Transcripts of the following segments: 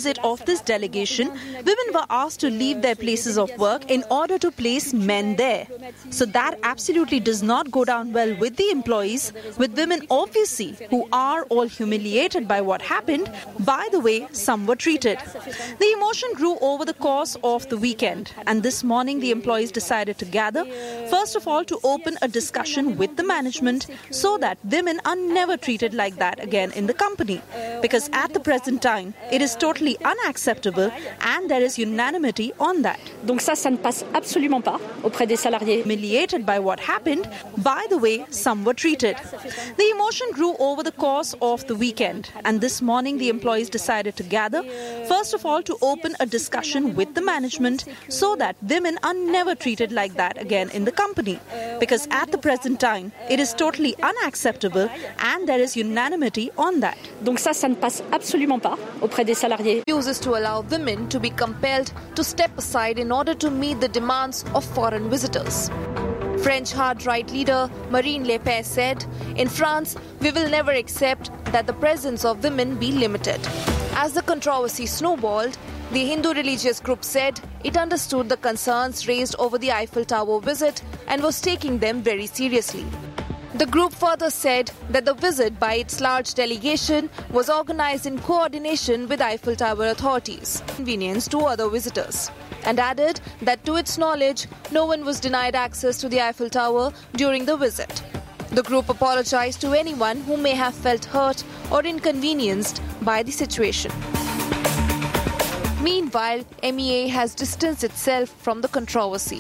visit of this delegation, women were asked to leave their places of work in order to place men there. So that absolutely does not go down well with the employees, with women obviously who are all humiliated by what happened, by the way some were treated. The emotion grew over the course of the weekend, and this morning the employees decided to gather, first of all to open a discussion with the management so that women are never treated like that again in the company. Because at the present time, it is totally unacceptable and there is unanimity on that. Donc ça ne passe absolument pas auprès des salariés. Humiliated by what happened, by the way some were treated. The emotion grew over the course of the weekend, and this morning the employees decided to gather, first of all to open a discussion with the management so that women are never treated like that again in the company. Because at the present time, it is totally unacceptable and there is unanimity on that. Donc ça ne passe absolument pas auprès des salariés. Refuses to allow women to be compelled to step aside in order to meet the demands of foreign visitors. French hard-right leader Marine Le Pen said, "In France, we will never accept that the presence of women be limited." As the controversy snowballed, the Hindu religious group said it understood the concerns raised over the Eiffel Tower visit and was taking them very seriously. The group further said that the visit by its large delegation was organized in coordination with Eiffel Tower authorities, convenience to other visitors, and added that to its knowledge, no one was denied access to the Eiffel Tower during the visit. The group apologized to anyone who may have felt hurt or inconvenienced by the situation. Meanwhile, MEA has distanced itself from the controversy.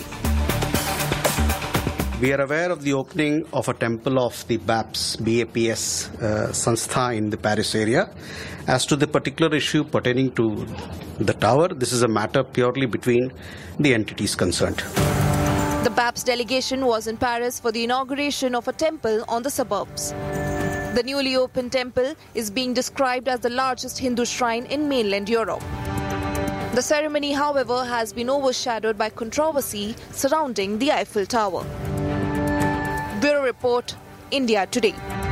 We are aware of the opening of a temple of the BAPS Sanstha in the Paris area. As to the particular issue pertaining to the tower, this is a matter purely between the entities concerned. The BAPS delegation was in Paris for the inauguration of a temple on the suburbs. The newly opened temple is being described as the largest Hindu shrine in mainland Europe. The ceremony, however, has been overshadowed by controversy surrounding the Eiffel Tower. Bureau Report, India Today.